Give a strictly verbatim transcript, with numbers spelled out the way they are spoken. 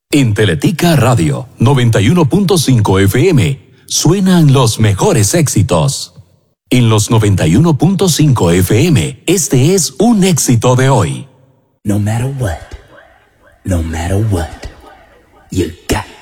En Teletica Radio noventa y uno punto cinco F M suenan los mejores éxitos. En los noventa y uno punto cinco F M, este es un éxito de hoy. No matter what, no matter what, you got